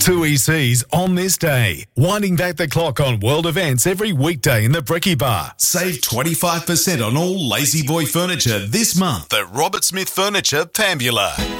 2 ECs on this day. Winding back the clock on world events every weekday in the Brekkie Bar. Save 25% on all Lazy Boy furniture this month at Robert Smith Furniture, Pambula.